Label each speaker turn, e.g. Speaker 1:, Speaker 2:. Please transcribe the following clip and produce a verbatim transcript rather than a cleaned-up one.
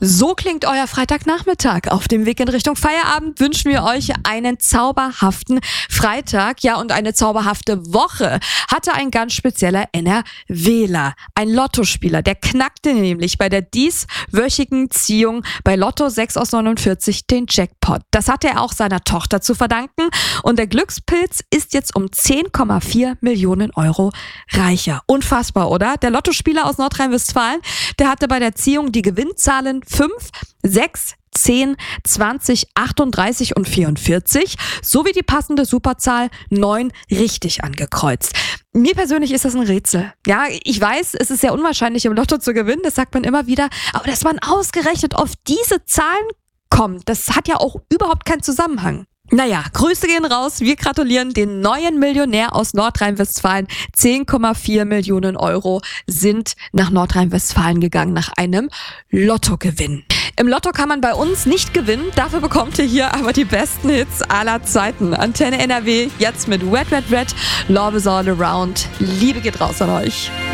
Speaker 1: So klingt euer Freitagnachmittag. Auf dem Weg in Richtung Feierabend wünschen wir euch einen zauberhaften Freitag, ja, und eine zauberhafte Woche. Hatte ein ganz spezieller NRWler, ein Lottospieler, der knackte nämlich bei der dieswöchigen Ziehung bei Lotto sechs aus neunundvierzig den Jackpot. Das hatte er auch seiner Tochter zu verdanken und der Glückspilz ist jetzt um zehn Komma vier Millionen Euro reicher. Unfassbar, oder? Der Lottospieler aus Nordrhein-Westfalen, der hatte bei der Ziehung die Gewinnzahlen fünf, sechs, zehn, zwanzig, achtunddreißig und vierundvierzig sowie die passende Superzahl neun richtig angekreuzt. Mir persönlich ist das ein Rätsel. Ja, ich weiß, es ist sehr unwahrscheinlich, im Lotto zu gewinnen, das sagt man immer wieder, aber dass man ausgerechnet auf diese Zahlen kommt, das hat ja auch überhaupt keinen Zusammenhang. Naja, Grüße gehen raus. Wir gratulieren den neuen Millionär aus Nordrhein-Westfalen. zehn Komma vier Millionen Euro sind nach Nordrhein-Westfalen gegangen nach einem Lottogewinn. Im Lotto kann man bei uns nicht gewinnen, dafür bekommt ihr hier aber die besten Hits aller Zeiten. Antenne N R W, jetzt mit Red Red Red, Love is all around. Liebe geht raus an euch.